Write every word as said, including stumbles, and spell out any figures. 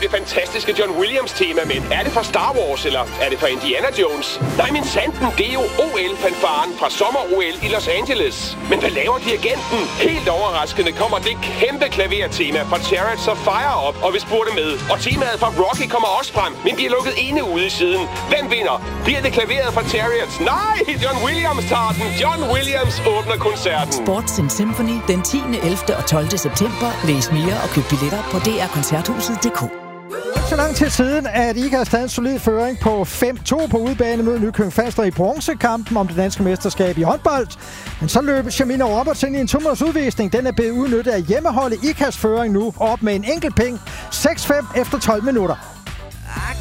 det fantastiske John Williams-tema, men er det fra Star Wars, eller er det fra Indiana Jones? Nej, men sanden, det er jo O L-fanfaren fra sommer-O L i Los Angeles. Men hvad laver dirigenten? Helt overraskende kommer det kæmpe klavertema fra Chariots of Fire op, og vi spurgte med. Og temaet fra Rocky kommer også frem, men bliver lukket inde ude i siden. Hvem vinder? Bliver det klaveret fra Chariots? Nej, John Williams tager den. John Williams åbner koncerten. Sports in Symphony den tiende, ellevte og tolvte september. Læs mere og køb billetter på d r koncerthuset punktum d k. Så lang tid siden, at I har taget en solid føring på fem to på udebane mod Nykøbing Falster i bronzekampen om det danske mesterskab i håndbold. Men så løb Shamina Roberts ind i en to-minutters udvisning. Den er blevet udnyttet af hjemmeholdet. I K A's føring nu op med en enkelt ping. seks fem efter tolv minutter.